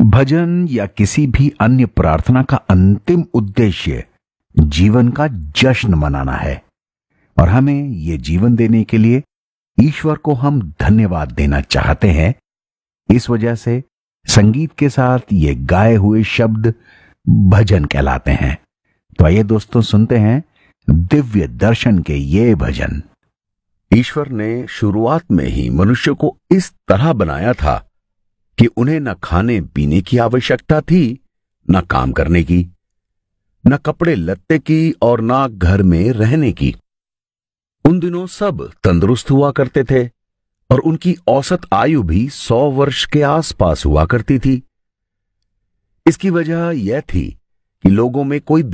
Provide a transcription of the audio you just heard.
भजन या किसी भी अन्य प्रार्थना का अंतिम उद्देश्य जीवन का जश्न मनाना है और हमें ये जीवन देने के लिए ईश्वर को हम धन्यवाद देना चाहते हैं। इस वजह से संगीत के साथ ये गाए हुए शब्द भजन कहलाते हैं। तो आइए दोस्तों, सुनते हैं दिव्य दर्शन के ये भजन। ईश्वर ने शुरुआत में ही मनुष्य को इस तरह बनाया था कि उन्हें न खाने पीने की आवश्यकता थी, न काम करने की, न कपड़े लत्ते की और न घर में रहने की। उन दिनों सब तंदुरुस्त हुआ करते थे और उनकी औसत आयु भी 100 वर्ष के आसपास हुआ करती थी। इसकी वजह यह थी कि लोगों में कोई